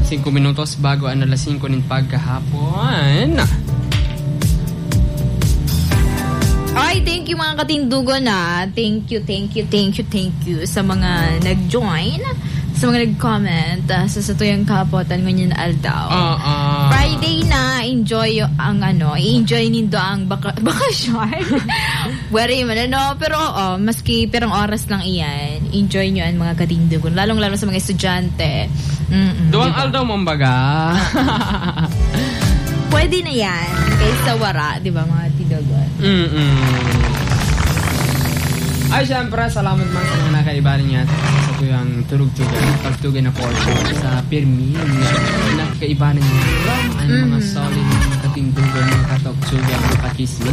5 minutos bago ang alas 5 ng pagkahapon. Ay, thank you mga katindugo na. Thank you sa mga nag-join, sa mga nag-comment sa satuyang kapotan ngunyan aldaw. Friday na, i-enjoy nindo ang bakasyon. Wari man, pero maski perang oras lang iyan, enjoy nyo ang mga katindugo, lalong-lalo sa mga estudyante. Doang diba? Aldaw mong baga. Pwede na yan, kaysa wara, di ba mga tindugon? Ay, syempre, salamat man sa mga nakaibalan niya sa tuyang pagtugay na portion sa Pirmin. Nakaibalan niya ang mga solid na katindugan, mga katoksugan, mga kakismis.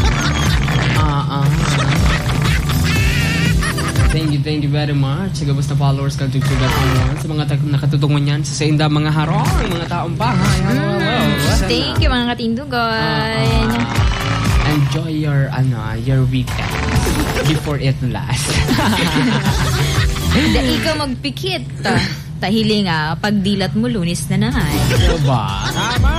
Thank you very much sa gabos na followers ka Tugtugan online, sa mga nakatutungan yan sa inda mga harong, mga taong bahay. Thank you mga katindugan. Enjoy your weekend before it lasts. Dahil ikaw magpikit tahili nga pagdilat mo Lunes na naman. Diba? Tama!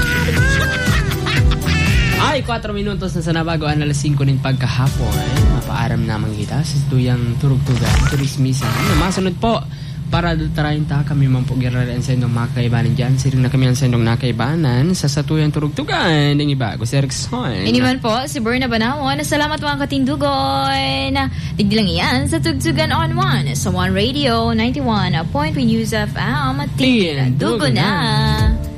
Ay, 4 minutos na sa nabago ang alas 5 ng pagkahapon. Mapaaram naman kita sa tuyang turugtugan, turismisa. Masunod po para tarayin ta kami man po giraran sa inyong mga kaibanan dyan. Siring na kami ang sa inyong nakaibanan sa satuyang turugtugan ng iba. Gusto Erickson. Iniman po, si Berna Banawon. Salamat mga katindugon. Digdi lang iyan sa Tugtugan on 1 sa One Radio 91.3 News FM. Tindugo na.